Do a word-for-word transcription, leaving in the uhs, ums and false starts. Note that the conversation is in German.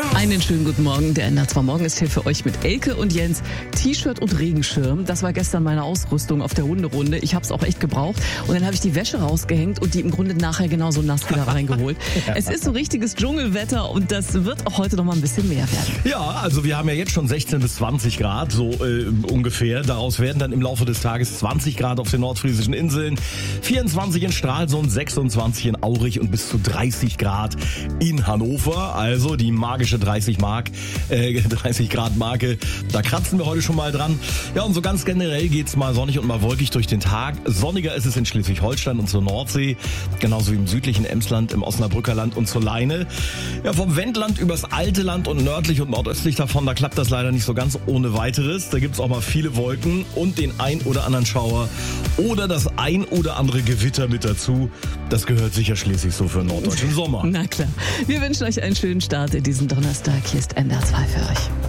Einen schönen guten Morgen. Der N D R zwei Morgen ist hier für euch mit Elke und Jens. T-Shirt und Regenschirm. Das war gestern meine Ausrüstung auf der Hunderunde. Ich habe es auch echt gebraucht. Und dann habe ich die Wäsche rausgehängt und die im Grunde nachher genauso nass wieder reingeholt. Es ist so richtiges Dschungelwetter und das wird auch heute noch mal ein bisschen mehr werden. Ja, also wir haben ja jetzt schon sechzehn bis zwanzig Grad, so äh, ungefähr. Daraus werden dann im Laufe des Tages zwanzig Grad auf den nordfriesischen Inseln, vierundzwanzig in Stralsund, sechsundzwanzig in Aurich und bis zu dreißig Grad in Hannover. Also die magische dreißig Mark, äh, dreißig Grad Marke. Da kratzen wir heute schon mal dran. Ja, und so ganz generell geht's mal sonnig und mal wolkig durch den Tag. Sonniger ist es in Schleswig-Holstein und zur Nordsee, genauso wie im südlichen Emsland, im Osnabrücker Land und zur Leine. Ja, vom Wendland übers alte Land und nördlich und nordöstlich davon, da klappt das leider nicht so ganz ohne weiteres. Da gibt's auch mal viele Wolken und den ein oder anderen Schauer oder das ein oder andere Gewitter mit dazu. Das gehört sicher schließlich so für den norddeutschen Sommer. Na klar. Wir wünschen euch einen schönen Start in diesem Donnerstag. Hier ist N D R zwei für euch.